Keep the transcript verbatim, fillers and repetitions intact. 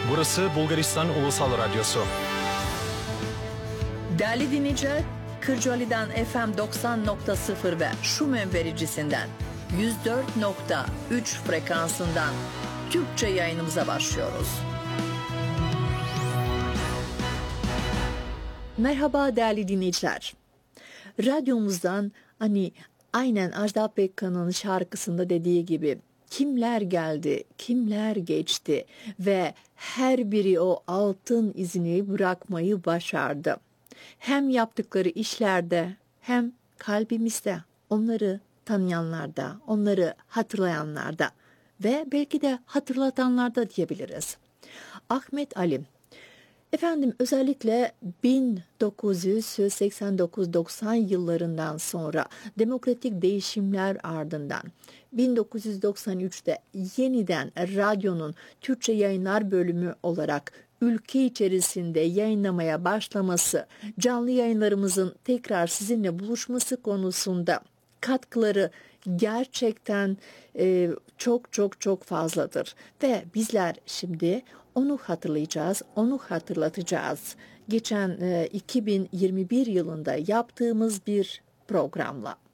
Burası Bulgaristan Ulusal Radyosu. Değerli dinleyiciler, Kırcaali'den F M doksan nokta sıfır ve Şumen vericisinden yüz dört nokta üç frekansından Türkçe yayınımıza başlıyoruz. Merhaba değerli dinleyiciler. Radyomuzdan hani aynen Ajda Pekkan'ın şarkısında dediği gibi kimler geldi, kimler geçti ve her biri o altın izini bırakmayı başardı. Hem yaptıkları işlerde hem kalbimizde, onları tanıyanlarda, onları hatırlayanlarda ve belki de hatırlatanlarda diyebiliriz. Ahmet Ali, efendim özellikle bin dokuz yüz seksen dokuz doksan yıllarından sonra demokratik değişimler ardından bin dokuz yüz doksan üçte yeniden radyonun Türkçe yayınlar bölümü olarak ülke içerisinde yayınlamaya başlaması, canlı yayınlarımızın tekrar sizinle buluşması konusunda katkıları gerçekten e, çok çok çok fazladır. Ve bizler şimdi onu hatırlayacağız, onu hatırlatacağız. Geçen e, iki bin yirmi bir yılında yaptığımız bir programla.